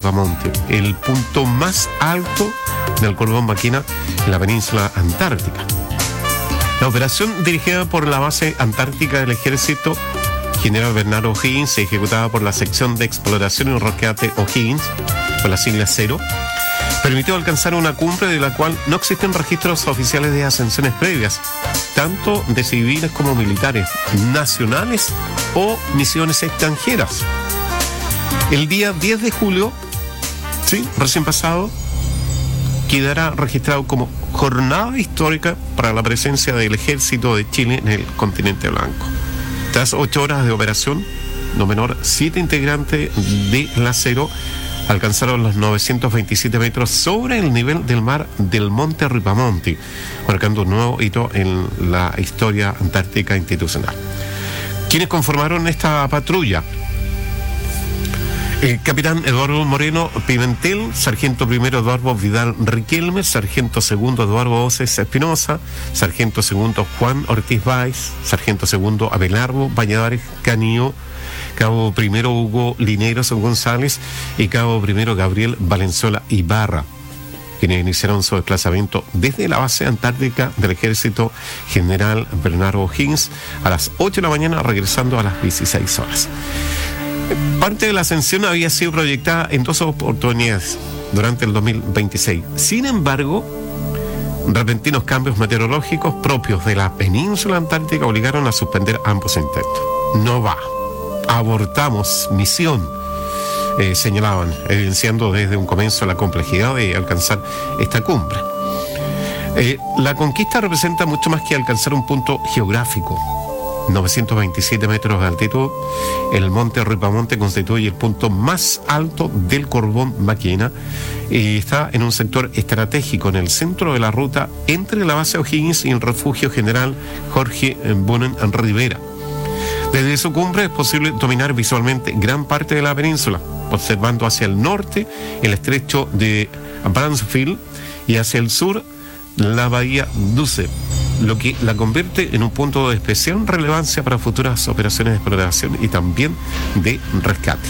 Ripamonte, el punto más alto del cordón Maquena en la península antártica. La operación, dirigida por la base antártica del Ejército General Bernardo O'Higgins y ejecutada por la sección de exploración y rescate O'Higgins, con la sigla 0, permitió alcanzar una cumbre de la cual no existen registros oficiales de ascensiones previas, tanto de civiles como militares, nacionales o misiones extranjeras. El día 10 de julio, sí, recién pasado, quedará registrado como jornada histórica para la presencia del Ejército de Chile en el continente blanco. Tras 8 horas de operación, no menor, 7 integrantes de la 0 alcanzaron los 927 metros sobre el nivel del mar del Monte Ripamonte, marcando un nuevo hito en la historia antártica institucional. ¿Quiénes conformaron esta patrulla? El capitán Eduardo Moreno Pimentel, sargento primero Eduardo Vidal Riquelme, sargento segundo Eduardo Oces Espinosa, sargento segundo Juan Ortiz Báez, sargento segundo Abelardo Valladares Canío, cabo primero Hugo Lineros González y cabo primero Gabriel Valenzuela Ibarra, quienes iniciaron su desplazamiento desde la base antártica del Ejército General Bernardo O'Higgins a las 8 de la mañana, regresando a las 16 horas. Parte de la ascensión había sido proyectada en 2 oportunidades durante el 2026. Sin embargo, repentinos cambios meteorológicos propios de la península antártica obligaron a suspender ambos intentos. No va. Abortamos misión, señalaban, evidenciando desde un comienzo la complejidad de alcanzar esta cumbre. La conquista representa mucho más que alcanzar un punto geográfico. 927 metros de altitud, el monte Ripamonte constituye el punto más alto del cordón Maquena y está en un sector estratégico en el centro de la ruta entre la base O'Higgins y el refugio general Jorge Bonen Rivera. Desde su cumbre es posible dominar visualmente gran parte de la península, observando hacia el norte el estrecho de Bransfield y hacia el sur la bahía Duse, lo que la convierte en un punto de especial relevancia para futuras operaciones de exploración y también de rescate.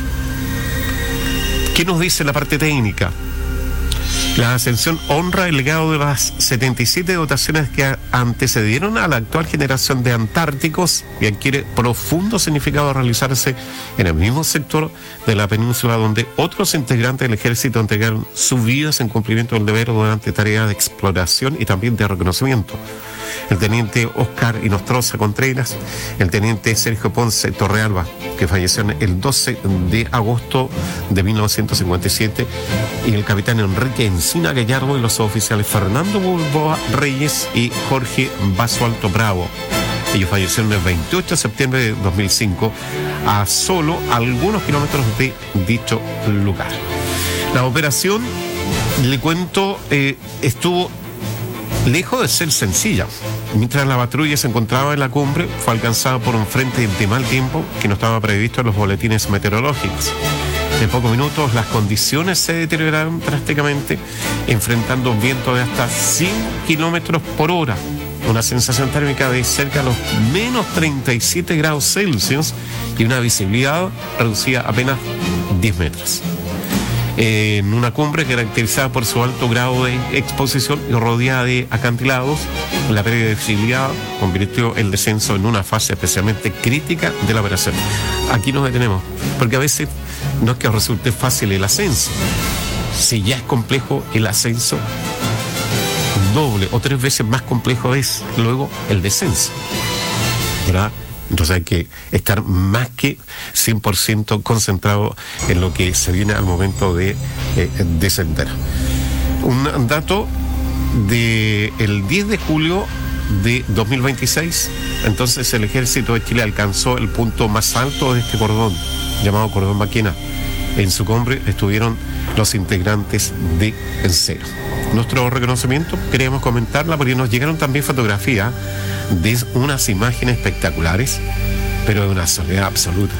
¿Qué nos dice la parte técnica? La ascensión honra el legado de las 77 dotaciones que antecedieron a la actual generación de antárticos y adquiere profundo significado realizarse en el mismo sector de la península donde otros integrantes del ejército entregaron sus vidas en cumplimiento del deber durante tareas de exploración y también de reconocimiento. El teniente Oscar Inostroza Contreras, el teniente Sergio Ponce Torrealba, que falleció el 12 de agosto de 1957, y el capitán Enrique Encina Gallardo y los oficiales Fernando Bulboa Reyes y Jorge Basualto Bravo. Ellos fallecieron el 28 de septiembre de 2005 a solo algunos kilómetros de dicho lugar. La operación, le cuento, estuvo lejos de ser sencilla. Mientras la patrulla se encontraba en la cumbre, fue alcanzada por un frente de mal tiempo que no estaba previsto en los boletines meteorológicos. En pocos minutos las condiciones se deterioraron drásticamente, enfrentando un viento de hasta 100 kilómetros por hora, una sensación térmica de cerca de los menos 37 grados Celsius y una visibilidad reducida a apenas 10 metros. En una cumbre caracterizada por su alto grado de exposición y rodeada de acantilados, la pérdida de visibilidad convirtió el descenso en una fase especialmente crítica de la operación. Aquí nos detenemos, porque a veces no es que resulte fácil el ascenso. Si ya es complejo el ascenso, doble o 3 veces más complejo es luego el descenso, ¿verdad? Entonces hay que estar más que 100% concentrado en lo que se viene al momento de descender. Un dato del 10 de julio de 2026, entonces el Ejército de Chile alcanzó el punto más alto de este cordón, llamado Cordón Maquena. En su cumbre estuvieron los integrantes de Cero. Nuestro reconocimiento, queríamos comentarla porque nos llegaron también fotografías de unas imágenes espectaculares, pero de una soledad absoluta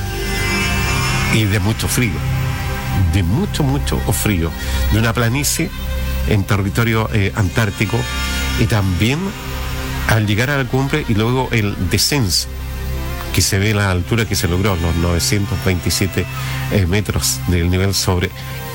y de mucho frío, de mucho frío, de una planicie en territorio antártico, y también al llegar a la cumbre y luego el descenso que se ve la altura que se logró, los 927 metros del nivel sobre